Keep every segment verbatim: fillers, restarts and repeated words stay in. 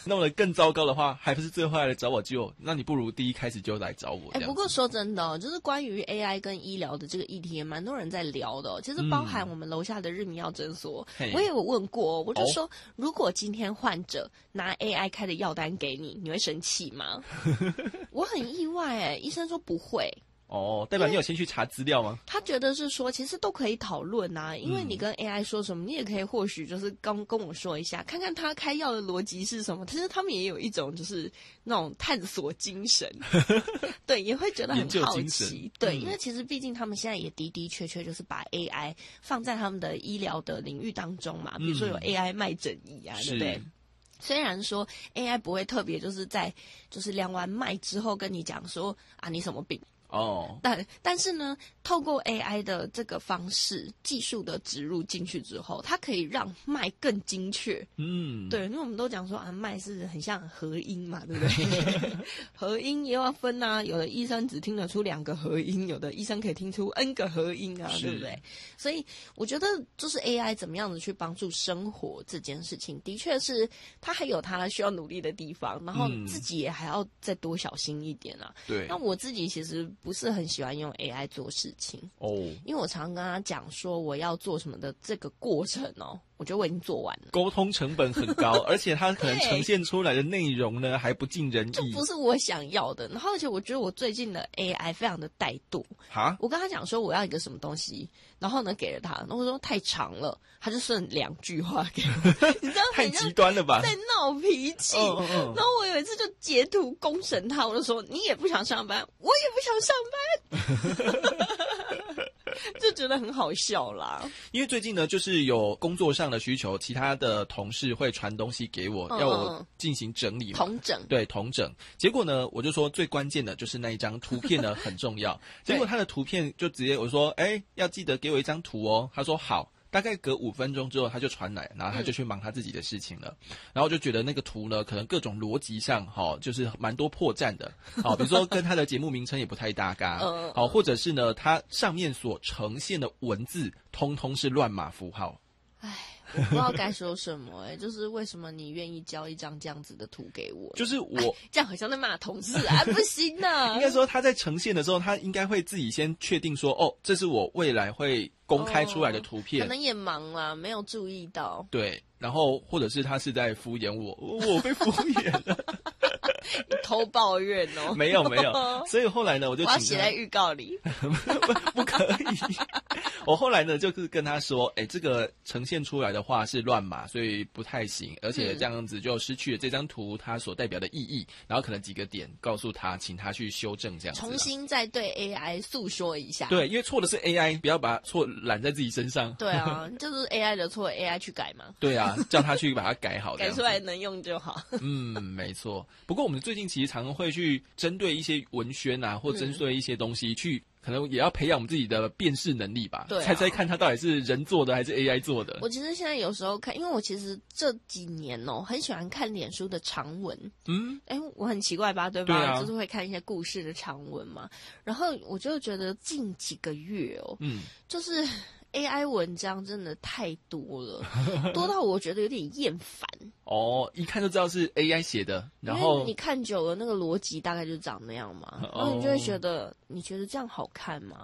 弄得更糟糕的话，还不是最后来找我救？那你不如第一开始就来找我。哎、 欸，不过说真的、哦，就是关于 A I 跟医疗的这个议题，也蛮多人在聊的、哦。其实包含我们楼下的日民药诊所，嗯、我也有问过，我就说，哦、如果今天患者拿 A I 开的药单给你，你会生气吗？我很意外哎，医生说不会。 哦，代表你有先去查资料吗？ 他觉得是说，其实都可以讨论啊，因为你跟 A I 说什么，嗯、你也可以或许就是刚跟我说一下，看看他开药的逻辑是什么。其实他们也有一种就是那种探索精神，对，也会觉得很好奇，对，嗯、因为其实毕竟他们现在也的的确确就是把 A I 放在他们的医疗的领域当中嘛，比如说有 A I 卖诊仪啊，嗯、对不对？虽然说 A I 不会特别就是在就是量完脉之后跟你讲说啊你什么病。哦，但但是呢，透过 A I 的这个方式，技术的植入进去之后，它可以让脉更精确。嗯，对，因为我们都讲说啊，脉是很像合音嘛，对不对？合音也要分啊，有的医生只听得出两个合音，有的医生可以听出 N 个合音啊，对不对？所以我觉得就是 A I 怎么样子去帮助生活这件事情，的确是它还有它需要努力的地方，然后自己也还要再多小心一点啊。对，那我自己其实不是很喜欢用 A I 做事情哦，因为我常跟他讲说我要做什么的这个过程哦，我觉得我已经做完了， 沟通成本很高，而且它可能呈现出来的内容呢还不尽人意， 就不是我想要的。然后而且我觉得我最近的 A I 非常的怠惰哈，我跟他讲说我要一个什么东西，然后呢给了他，然后我说太长了，他就剩两句话给我，你知道太极端了吧， 在闹脾气。嗯嗯嗯，然后我有一次就截图公审他，我就说你也不想上班，我也不想上班。就觉得很好笑啦， 因为最近呢，就是有工作上的需求，其他的同事会传东西给我，嗯、要我进行整理嘛， 统整， 对，统整。结果呢，我就说最关键的就是那一张图片呢很重要。结果他的图片就直接我说，哎，要记得给我一张图哦。他说好。大概隔五分钟之后他就传来，然后他就去忙他自己的事情了。嗯、然后我就觉得那个图呢，可能各种逻辑上哈、哦，就是蛮多破绽的。好、哦，比如说跟他的节目名称也不太搭嘎，好、哦，或者是呢，它上面所呈现的文字通通是乱码符号。 唉，我不知道该说什么哎、欸，就是为什么你愿意交一张这样子的图给我？ 就是我这样好像在骂同事啊，不行啊！ 应该说他在呈现的时候，他应该会自己先确定说，哦，这是我未来会公开出来的图片， 哦、可能也忙啦，没有注意到。 对，然后或者是他是在敷衍我，我被敷衍了。 你偷抱怨哦？ 没有没有，所以后来呢，我就请他我要写在预告里， 不, 不可以。我后来呢，就是跟他说，哎，这个呈现出来的话是乱码，所以不太行，而且这样子就失去了这张图它所代表的意义。然后可能几个点告诉他，请他去修正，这样子重新再对 A I 诉说一下。 对，因为错的是 A I， 不要把错揽在自己身上。 对啊，就是 A I 的错 ，A I 去改嘛。 对啊，叫他去把它改好， 改出来能用就好。 嗯，没错。不过我们最近其实常常会去针对一些文宣啊，或针对一些东西、嗯、去。可能也要培养我们自己的辨识能力吧，对、啊，猜猜看它到底是人做的还是 A I 做的。 我其实现在有时候看，因为我其实这几年哦，很喜欢看脸书的长文，嗯，哎，我很奇怪吧，对吧？对啊，就是会看一些故事的长文嘛。然后我就觉得近几个月哦，嗯，就是 A I 文章真的太多了，多到我觉得有点厌烦。 哦，一看就知道是 A I 写的，然后你看久了，那个逻辑大概就长那样嘛，然后你就会觉得，你觉得这样好看吗？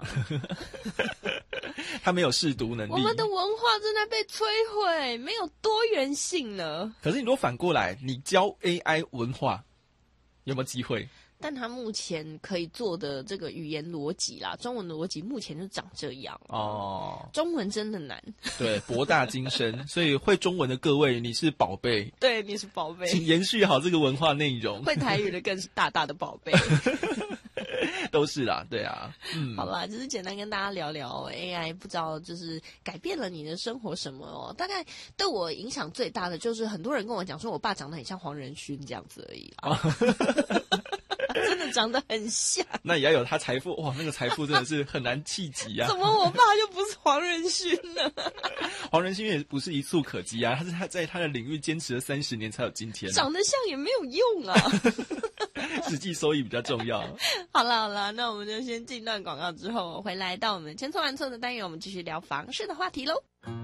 他没有识读能力， 我们的文化正在被摧毁，没有多元性了。 可是你如果反过来，你教 A I 文化，有没有机会？ 但他目前可以做的这个语言逻辑啦，中文逻辑目前就长这样哦。中文真的难， 对，博大精深，所以会中文的各位，你是宝贝， 对，你是宝贝， 请延续好这个文化内容。 会台语的更是大大的宝贝， 都是啦，对啊， 嗯，好啦，就是简单跟大家聊聊 A I， 不知道就是改变了你的生活什么哦。大概对我影响最大的就是很多人跟我讲说，我爸长得很像黄仁勋这样子而已啦。哦真的长得很像， 那也要有他财富哇！那个财富真的是很难企及啊！ 怎么我爸就不是黄仁勋呢？ 黄仁勋也不是一蹴可及啊，他是他在他的领域坚持了三十年才有今天、啊。 长得像也没有用啊， 实际收益比较重要。 好了好了，那我们就先进段广告之后回来到我们千错万错的单元，我们继续聊房事的话题喽。